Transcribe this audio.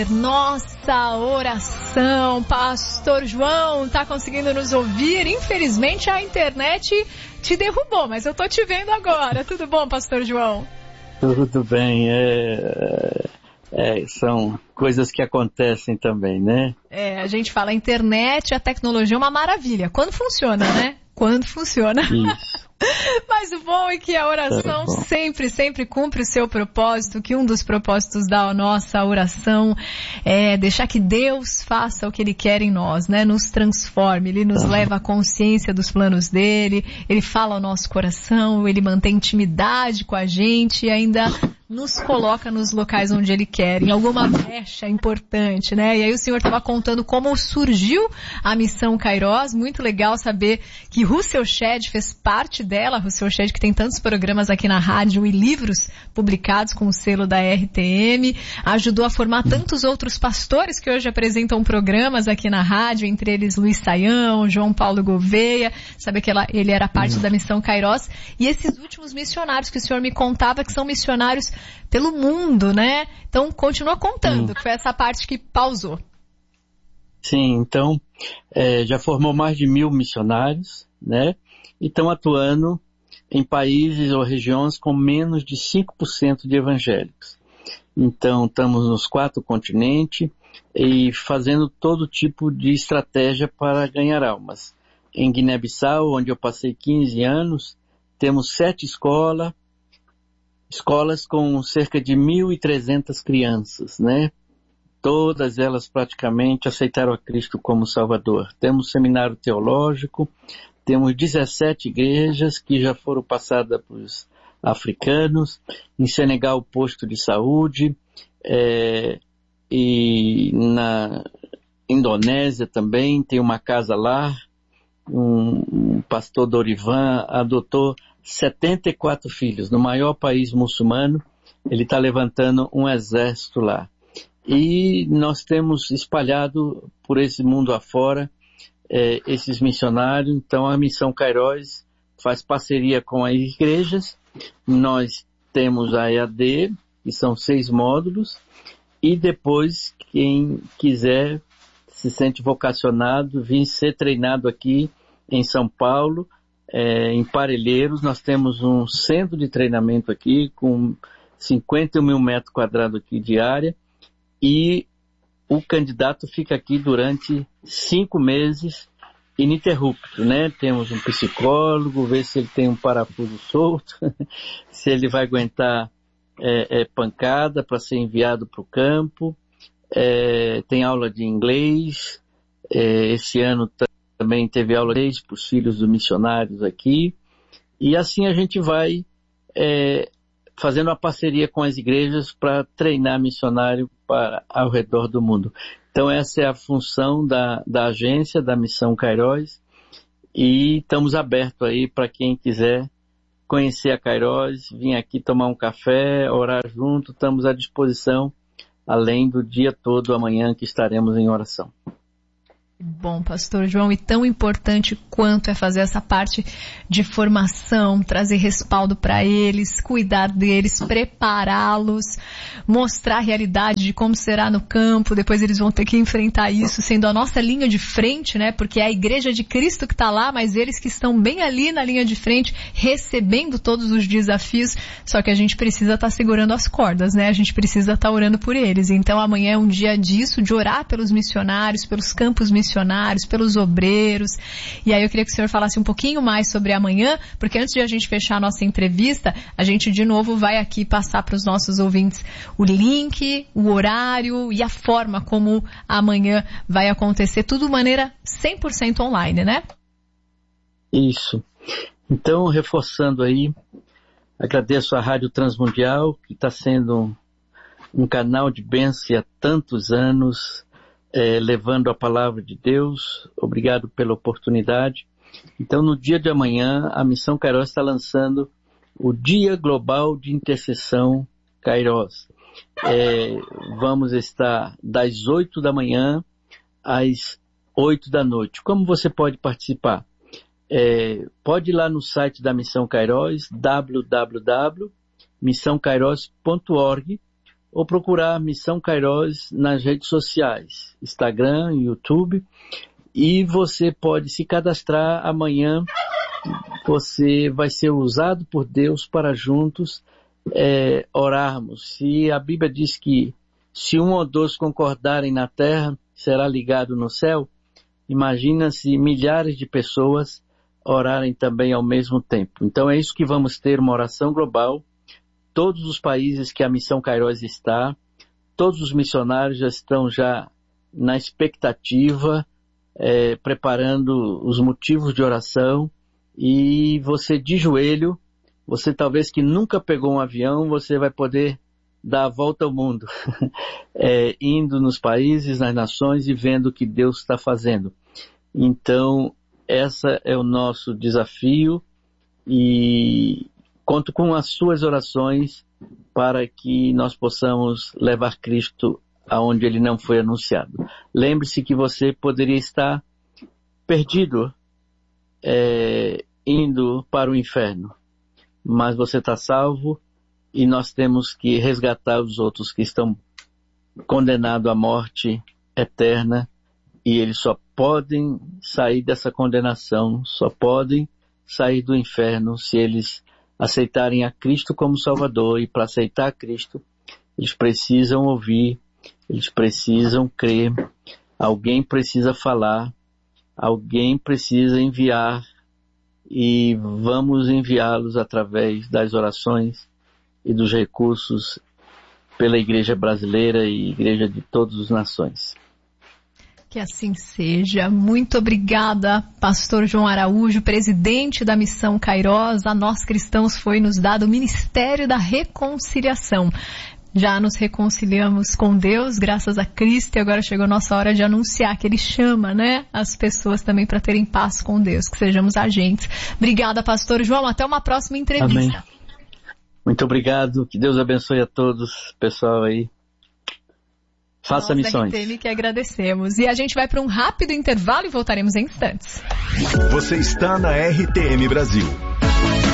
Nossa oração. Pastor João, tá conseguindo nos ouvir? Infelizmente a internet te derrubou, mas eu tô te vendo agora. Tudo bom, Pastor João? Tudo bem, são coisas que acontecem também, né? A gente fala, a internet, a tecnologia é uma maravilha. Quando funciona, né? Quando funciona. Isso. Mas o bom é que a oração sempre cumpre o seu propósito, que um dos propósitos da nossa oração é deixar que Deus faça o que Ele quer em nós, né? Nos transforme, Ele nos leva à consciência dos planos dEle, Ele fala ao nosso coração, Ele mantém intimidade com a gente e ainda nos coloca nos locais onde Ele quer, em alguma brecha importante, né? E aí o Senhor estava contando como surgiu a Missão Kairos. Muito legal saber que Russell Shedd fez parte dela, Russell Shedd que tem tantos programas aqui na rádio e livros publicados com o selo da RTM, ajudou a formar tantos outros pastores que hoje apresentam programas aqui na rádio, entre eles Luiz Saião, João Paulo Gouveia, sabe que ele era parte da Missão Kairos, e esses últimos missionários que o Senhor me contava que são missionários pelo mundo, né? Então, continua contando, que foi essa parte que pausou. Sim, então, já formou mais de 1.000 missionários, né? E estão atuando em países ou regiões com menos de 5% de evangélicos. Então, estamos nos 4 continentes e fazendo todo tipo de estratégia para ganhar almas. Em Guiné-Bissau, onde eu passei 15 anos, temos 7 escolas com cerca de 1.300 crianças, né? Todas elas praticamente aceitaram a Cristo como Salvador. Temos seminário teológico, temos 17 igrejas que já foram passadas para os africanos, em Senegal posto de saúde, e na Indonésia também tem uma casa lá, um pastor Dorivan adotou 74 filhos, no maior país muçulmano, ele está levantando um exército lá. E nós temos espalhado por esse mundo afora esses missionários. Então a Missão Kairos faz parceria com as igrejas. Nós temos a EAD, que são 6 módulos, e depois quem quiser, se sente vocacionado, vir ser treinado aqui em São Paulo, em Parelheiros. Nós temos um centro de treinamento aqui com 51 mil metros quadrados aqui de área, e o candidato fica aqui durante 5 meses ininterrupto, né? Temos um psicólogo, ver se ele tem um parafuso solto, se ele vai aguentar pancada para ser enviado para o campo, tem aula de inglês, esse ano também teve aula de inglês para os filhos dos missionários aqui, e assim a gente vai fazendo uma parceria com as igrejas para treinar missionário ao redor do mundo. Então essa é a função da agência, da Missão Kairos, e estamos abertos aí para quem quiser conhecer a Kairos, vir aqui tomar um café, orar junto, estamos à disposição, além do dia todo amanhã que estaremos em oração. Bom, Pastor João, e tão importante quanto é fazer essa parte de formação, trazer respaldo para eles, cuidar deles, prepará-los, mostrar a realidade de como será no campo. Depois eles vão ter que enfrentar isso, sendo a nossa linha de frente, né? Porque é a Igreja de Cristo que está lá, mas eles que estão bem ali na linha de frente, recebendo todos os desafios. Só que a gente precisa estar segurando as cordas, né? A gente precisa estar orando por eles. Então amanhã é um dia disso, de orar pelos missionários, pelos campos missionários, pelos obreiros. E aí eu queria que o senhor falasse um pouquinho mais sobre amanhã, porque antes de a gente fechar a nossa entrevista, a gente de novo vai aqui passar para os nossos ouvintes o link, o horário e a forma como amanhã vai acontecer, tudo de maneira 100% online, né? Isso. Então, reforçando aí, agradeço à Rádio Transmundial, que está sendo um canal de bênção há tantos anos, levando a palavra de Deus. Obrigado pela oportunidade. Então, no dia de amanhã, a Missão Kairos está lançando o Dia Global de Intercessão Kairos. Vamos estar das 8 da manhã às 8 da noite. Como você pode participar? Pode ir lá no site da Missão Kairos, www.missãokairos.org, ou procurar Missão Kairos nas redes sociais, Instagram, YouTube, e você pode se cadastrar. Amanhã. Você vai ser usado por Deus para juntos orarmos. Se a Bíblia diz que se um ou dois concordarem na terra, será ligado no céu, imagina se milhares de pessoas orarem também ao mesmo tempo. Então é isso que vamos ter, uma oração global. Todos os países que a Missão Kairos está, todos os missionários já estão na expectativa, preparando os motivos de oração. E você de joelho, você talvez que nunca pegou um avião, você vai poder dar a volta ao mundo, indo nos países, nas nações e vendo o que Deus está fazendo. Então, esse é o nosso desafio e conto com as suas orações para que nós possamos levar Cristo aonde ele não foi anunciado. Lembre-se que você poderia estar perdido, indo para o inferno, mas você está salvo e nós temos que resgatar os outros que estão condenados à morte eterna, e eles só podem sair dessa condenação, só podem sair do inferno se eles aceitarem a Cristo como Salvador. E para aceitar a Cristo, eles precisam ouvir, eles precisam crer, alguém precisa falar, alguém precisa enviar, e vamos enviá-los através das orações e dos recursos pela Igreja Brasileira e Igreja de todas as nações. Que assim seja. Muito obrigada, pastor João Araújo, presidente da Missão Kairos. A nós cristãos foi nos dado o Ministério da Reconciliação. Já nos reconciliamos com Deus, graças a Cristo, e agora chegou a nossa hora de anunciar que Ele chama, as pessoas também para terem paz com Deus, que sejamos agentes. Obrigada, pastor João. Até uma próxima entrevista. Amém. Muito obrigado. Que Deus abençoe a todos, pessoal aí. Faça missões. Nós da RTM que agradecemos. E a gente vai para um rápido intervalo e voltaremos em instantes. Você está na RTM Brasil.